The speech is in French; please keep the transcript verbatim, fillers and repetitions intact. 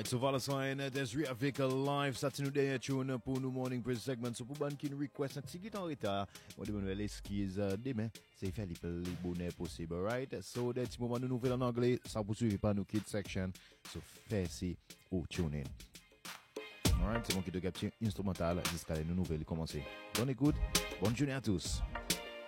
Alright, so Valentine, Desiree avec live, ça nous dernier tune pour nous morning praise segment. So pour ban qui nous request un petit guitar en retard, on demande l'esquisse demain, c'est Philippe le bonheur possible, right? So des petits moments de nouvelles en anglais, ça poursuit par nos kids section. So fais si ou tune in. Alright, c'est bon qui te capture instrumental jusqu'à les nouvelles commencer. Bonne écoute, bonne journée à tous.